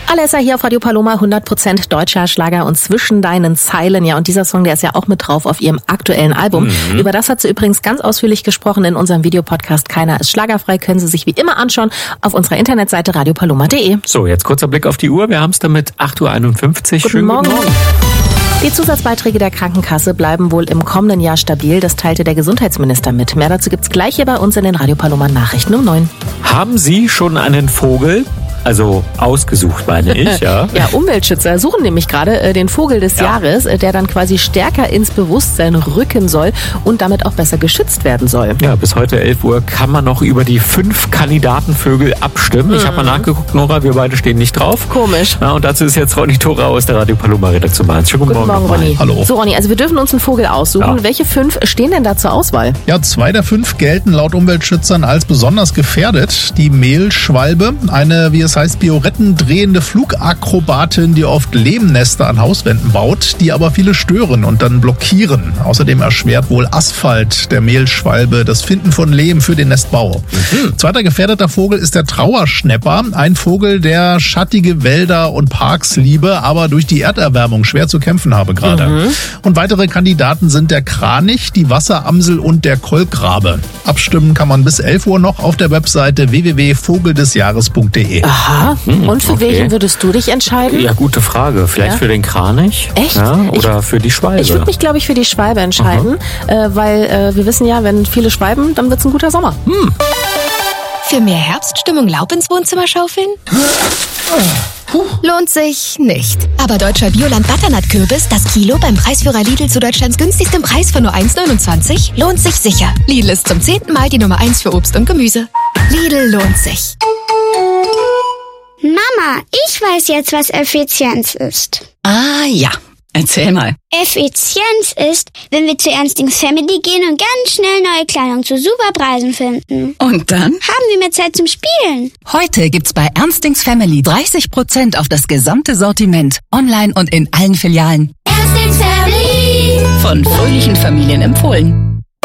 Alessa hier auf Radio Paloma, 100% deutscher Schlager und zwischen deinen Zeilen. Ja, und dieser Song, der ist ja auch mit drauf auf ihrem aktuellen Album. Über das hat sie übrigens ganz ausführlich gesprochen in unserem Videopodcast Keiner ist schlagerfrei. Können Sie sich wie immer anschauen auf unserer Internetseite radiopaloma.de. So, jetzt kurzer Blick auf die Uhr. Wir haben es damit 8:51 Uhr. Guten Morgen. Die Zusatzbeiträge der Krankenkasse bleiben wohl im kommenden Jahr stabil. Das teilte der Gesundheitsminister mit. Mehr dazu gibt's gleich hier bei uns in den Radio Paloma Nachrichten um 9. Haben Sie schon einen Vogel? Also ausgesucht, meine ich, ja. Ja, Umweltschützer suchen nämlich gerade den Vogel des Jahres, der dann quasi stärker ins Bewusstsein rücken soll und damit auch besser geschützt werden soll. Ja, bis heute 11 Uhr kann man noch über die 5 Kandidatenvögel abstimmen. Ich habe mal nachgeguckt, Nora, wir beide stehen nicht drauf. Komisch. Ja, und dazu ist jetzt Ronny Thora aus der Radio Paloma Redaktion bei uns. Schönen guten Morgen, Ronny. Hallo. So, Ronny, also wir dürfen uns einen Vogel aussuchen. Ja. Welche 5 stehen denn da zur Auswahl? Ja, 2 der 5 gelten laut Umweltschützern als besonders gefährdet. Die Mehlschwalbe, eine, wie es heißt, drehende Flugakrobatin, die oft Lehmnester an Hauswänden baut, die aber viele stören und dann blockieren. Außerdem erschwert wohl Asphalt der Mehlschwalbe das Finden von Lehm für den Nestbau. Zweiter gefährdeter Vogel ist der Trauerschnäpper, ein Vogel, der schattige Wälder und Parks liebe, aber durch die Erderwärmung schwer zu kämpfen habe gerade. Und weitere Kandidaten sind der Kranich, die Wasseramsel und der Kolkrabe. Abstimmen kann man bis 11 Uhr noch auf der Webseite www.vogeldesjahres.de. Aha. Und für welchen würdest du dich entscheiden? Ja, gute Frage. Vielleicht für den Kranich? Echt? Ja, oder für die Schwalbe? Ich würde mich, glaube ich, für die Schwalbe entscheiden, weil wir wissen ja, wenn viele Schwalben, dann wird's ein guter Sommer. Für mehr Herbststimmung Laub ins Wohnzimmer schaufeln? Lohnt sich nicht. Aber deutscher Bioland-Butternut-Kürbis, das Kilo beim Preisführer Lidl zu Deutschlands günstigstem Preis von nur 1,29, lohnt sich sicher. Lidl ist zum 10. Mal die Nummer 1 für Obst und Gemüse. Lidl lohnt sich. Mama, ich weiß jetzt, was Effizienz ist. Ah ja, erzähl mal. Effizienz ist, wenn wir zu Ernstings Family gehen und ganz schnell neue Kleidung zu super Preisen finden. Und dann? Haben wir mehr Zeit zum Spielen. Heute gibt's bei Ernstings Family 30% auf das gesamte Sortiment. Online und in allen Filialen. Ernstings Family! Von fröhlichen Familien empfohlen.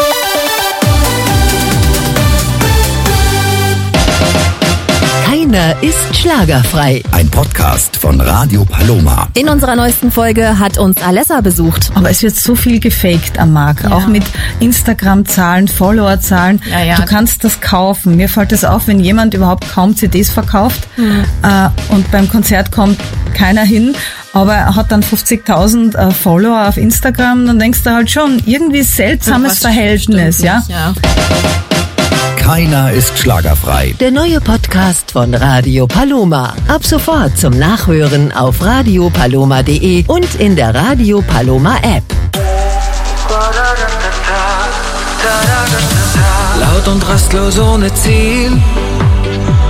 Keiner ist schlagerfrei. Ein Podcast von Radio Paloma. In unserer neuesten Folge hat uns Alessa besucht. Aber es wird so viel gefaked am Markt, auch mit Instagram-Zahlen, Follower-Zahlen. Ja. Du kannst das kaufen. Mir fällt es auf, wenn jemand überhaupt kaum CDs verkauft und beim Konzert kommt keiner hin, aber er hat dann 50.000 Follower auf Instagram, dann denkst du halt schon, irgendwie seltsames Verhältnis, ja. Keiner ist schlagerfrei. Der neue Podcast von Radio Paloma. Ab sofort zum Nachhören auf radiopaloma.de und in der Radio Paloma App. Laut und rastlos ohne Ziel.